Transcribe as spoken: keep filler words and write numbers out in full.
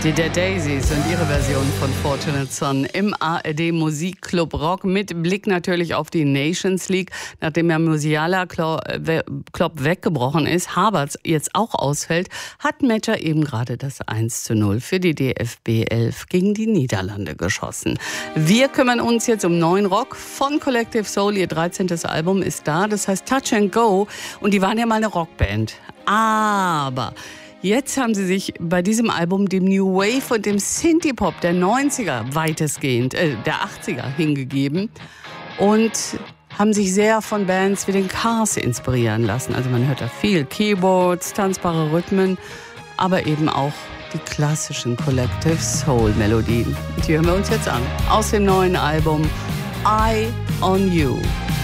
Die Dead Daisies und ihre Version von Fortunate Son im A R D Musikclub Rock mit Blick natürlich auf die Nations League. Nachdem ja Musiala Klopp weggebrochen ist, Havertz jetzt auch ausfällt, hat Metter eben gerade das eins zu null für die D F B elf gegen die Niederlande geschossen. Wir kümmern uns jetzt um neuen Rock von Collective Soul. Ihr dreizehntes Album ist da, das heißt Touch and Go. Und die waren ja mal eine Rockband. Aber jetzt haben sie sich bei diesem Album dem New Wave und dem Synthie-Pop der neunziger weitestgehend, äh, der achtziger hingegeben und haben sich sehr von Bands wie den Cars inspirieren lassen. Also man hört da viel Keyboards, tanzbare Rhythmen, aber eben auch die klassischen Collective Soul-Melodien. Und die hören wir uns jetzt an. Aus dem neuen Album Eye on You.